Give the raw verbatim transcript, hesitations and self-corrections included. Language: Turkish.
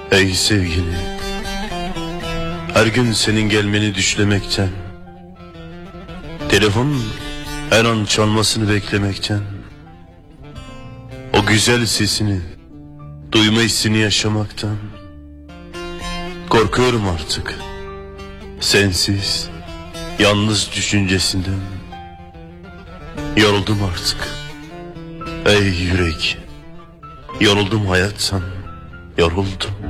Ey sevgili, her gün senin gelmeni düşlemekten, telefon her an çalmasını beklemekten, o güzel sesini duyma hissini yaşamaktan korkuyorum artık. Sensiz, yalnız düşüncesinden yoruldum artık. Ey yürek, yoruldum hayattan, yoruldum.